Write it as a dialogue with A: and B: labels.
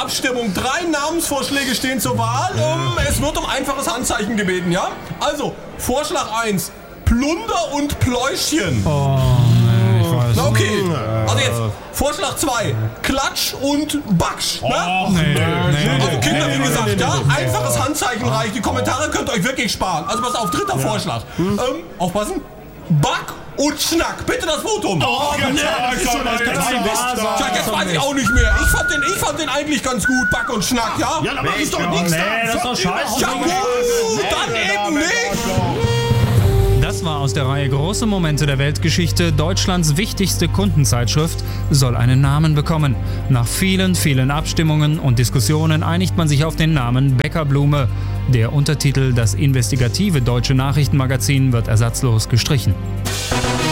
A: Abstimmung. 3 Namensvorschläge stehen zur Wahl. Es wird um einfaches Handzeichen gebeten, ja? Also, Vorschlag 1. Plunder und Pläuschchen.
B: Oh, nee, ich weiß.
A: Na okay, also jetzt Vorschlag 2. Klatsch und Baksch. Ne? Also Kinder, wie gesagt, ja? Einfaches Handzeichen reicht. Die Kommentare könnt ihr euch wirklich sparen. Also pass auf, 3. Vorschlag. Aufpassen. Back und Schnack. Bitte das Votum.
C: Jetzt
A: weiß ich auch nicht mehr. Ich fand den eigentlich ganz gut. Back und Schnack, ja?
C: Ja, aber ist doch nichts da.
B: das ist doch scheiße.
A: Ja gut, dann eben nicht.
B: Das war aus der Reihe Große Momente der Weltgeschichte. Deutschlands wichtigste Kundenzeitschrift soll einen Namen bekommen. Nach vielen, vielen Abstimmungen und Diskussionen einigt man sich auf den Namen Bäckerblume. Der Untertitel Das investigative deutsche Nachrichtenmagazin wird ersatzlos gestrichen.